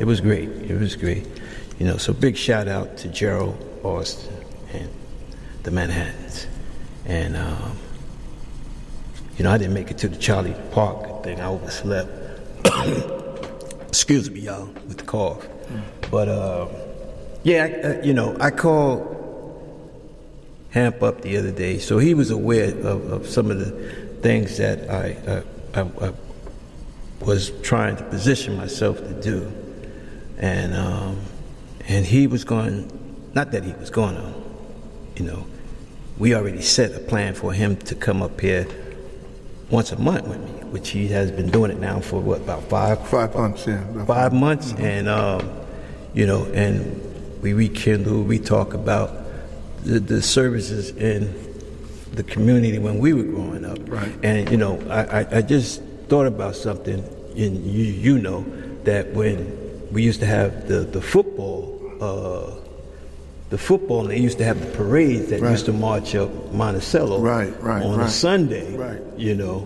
It was great. It was great. You know, so big shout out to Gerald Austin and the Manhattans. And, you know, I didn't make it to the Charlie Park thing. I overslept. Excuse me, y'all, with the cough. But, you know, I called Hamp up the other day, so he was aware of some of the things that I was trying to position myself to do. And he was going, not that he was going to, you know, we already set a plan for him to come up here once a month with me, which he has been doing it now for what, about 5 months, yeah. 5 months, and you know, and we rekindle, we talk about the services in the community when we were growing up. Right. And you know, I just thought about something, and you know that when we used to have the football, and they used to have the parades that used to march up Monticello on a Sunday, you know,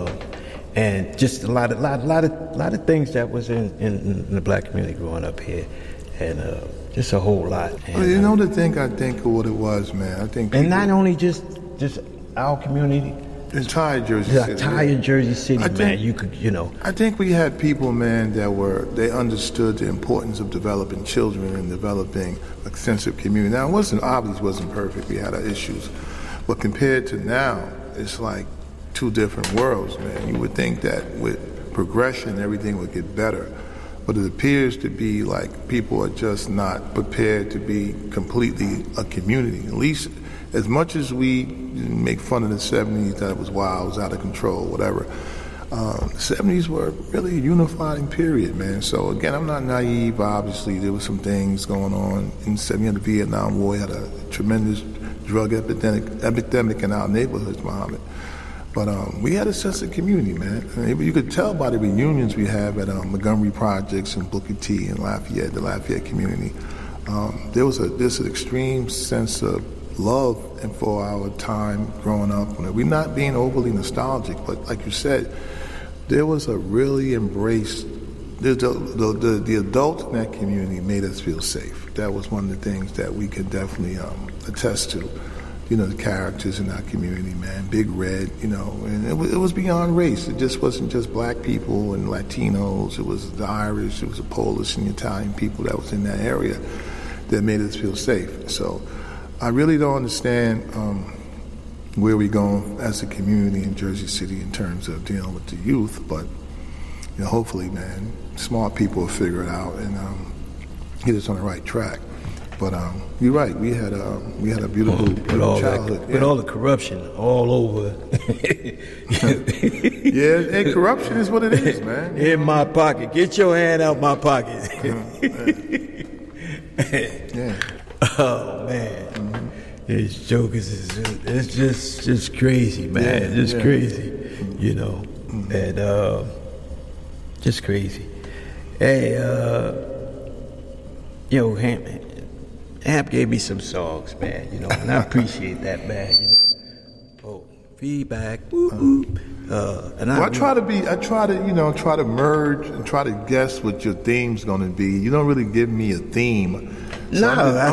and just a lot of things that was in the black community growing up here, and just a whole lot. And, well, you know the thing, I think of what it was, man. I think, and not only just our community. Entire Jersey City. Entire Jersey City, man. You could, you know. I think we had people, man, they understood the importance of developing children and developing a sense of community. Now, obviously wasn't perfect. We had our issues. But compared to now, it's like two different worlds, man. You would think that with progression, everything would get better. But it appears to be like people are just not prepared to be completely a community. At least as much as we make fun of the 70s, that it was wild, it was out of control, whatever, the 70s were really a unifying period, man. So again, I'm not naive. Obviously, there were some things going on in the 70s. The Vietnam War had a tremendous drug epidemic in our neighborhoods, Muhammad. But we had a sense of community, man. And you could tell by the reunions we have at Montgomery Projects and Booker T and Lafayette, the Lafayette community. There's an extreme sense of love and for our time growing up. We're not being overly nostalgic, but like you said, there was a really embrace. The adults in that community made us feel safe. That was one of the things that we could definitely attest to. You know, the characters in our community, man, Big Red, you know, and it was beyond race. It just wasn't just black people and Latinos. It was the Irish, it was the Polish and the Italian people that was in that area that made us feel safe. So I really don't understand where we're going as a community in Jersey City in terms of dealing with the youth, but you know, hopefully, man, smart people will figure it out and get us on the right track. But you're right. We had a beautiful childhood. With all the corruption all over. Yeah, and corruption is what it is, man. In my pocket. Get your hand out my pocket. Yeah. Oh man, These jokers it's just crazy, man. Just crazy, you know, and just crazy. Hey, yo, Hamp gave me some songs, man, you know, and I appreciate that, man, you know. Oh, feedback, whoop, whoop. And I try to merge and try to guess what your theme's going to be. You don't really give me a theme. So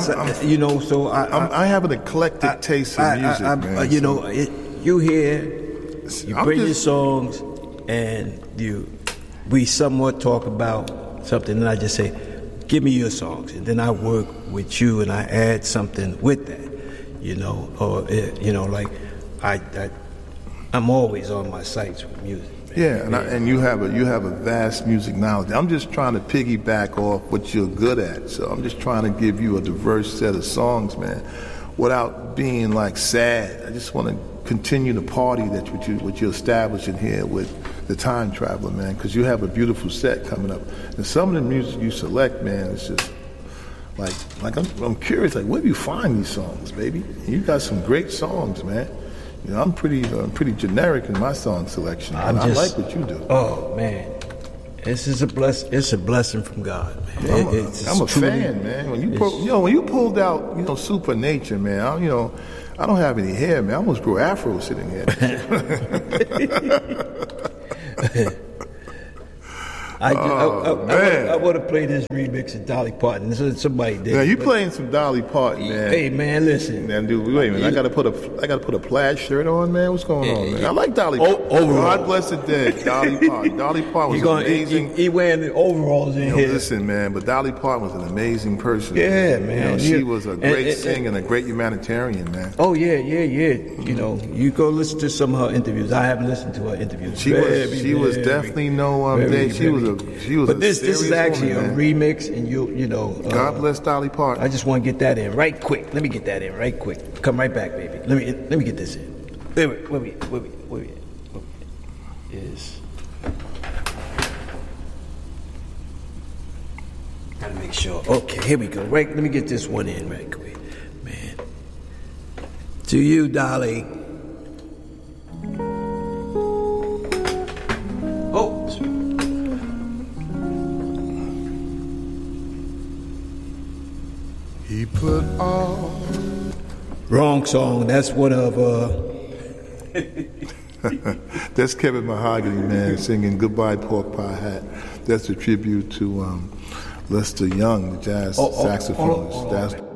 I have an eclectic taste in music, man. You know, you hear, you bring your songs, and we somewhat talk about something, and I just say, give me your songs, and then I work with you, and I add something with that, you know, or you know, like I'm always on my sites with music. Yeah, and you have a vast music knowledge. I'm just trying to piggyback off what you're good at. So I'm just trying to give you a diverse set of songs, man, without being like sad. I just want to continue the party what you're establishing here with the Time Traveler, man, because you have a beautiful set coming up. And some of the music you select, man, it's just like I'm curious, like where do you find these songs, baby? You got some great songs, man. You know, I'm pretty generic in my song selection. I like what you do. Oh man, this is a blessing from God, man. I'm a fan, man. When you pulled out, you know, Super Nature, man. I don't have any hair, man. I almost grew afro sitting here. I would have played this remix of Dolly Parton. Somebody did. Now you playing some Dolly Parton, man. Hey man, listen. Man, dude, wait a minute. I gotta put a plaid shirt on, man. What's going on, man? I like Dolly Parton. God bless the dead. Dolly Parton. Dolly Parton was amazing. He wearing the overalls in here. Listen, man, but Dolly Parton was an amazing person. Yeah, man. She was a great singer and a great humanitarian, man. Oh yeah. You know, you go listen to some of her interviews. I haven't listened to her interviews. She was definitely she was. But this is actually a remix, and you know. God bless Dolly Parton. I just want to get that in right quick. Let me get that in right quick. Come right back, baby. Let me get this in. Wait. Is gotta make sure. Okay, here we go. Right, let me get this one in right quick, man. To you, Dolly. Oh. He put all. Wrong song. That's one of. That's Kevin Mahogany, man, singing "Goodbye Pork Pie Hat." That's a tribute to Lester Young, the jazz saxophonist.